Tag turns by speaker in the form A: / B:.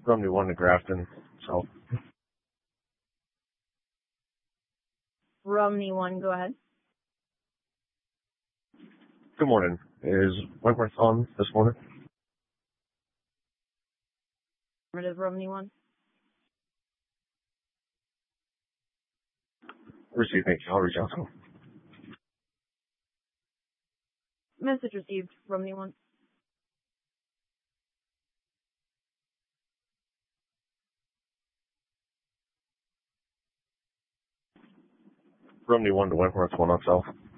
A: Romney 1 to Grafton. So,
B: Romney 1, go ahead.
A: good morning. Is Wentworth on this morning?
B: Affirmative, Romney 1.
A: Received, thank you. I'll reach out to him.
B: Message received, Romney 1.
A: Romney 1 to Wentworth 1 on South.